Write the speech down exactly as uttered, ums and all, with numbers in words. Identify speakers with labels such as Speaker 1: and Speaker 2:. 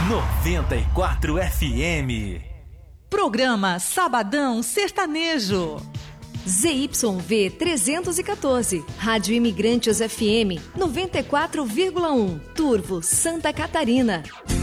Speaker 1: noventa e quatro F M.
Speaker 2: Programa Sabadão Sertanejo.
Speaker 3: Z Y V trezentos e quatorze, Rádio Imigrantes F M noventa e quatro vírgula um, Turvo, Santa Catarina.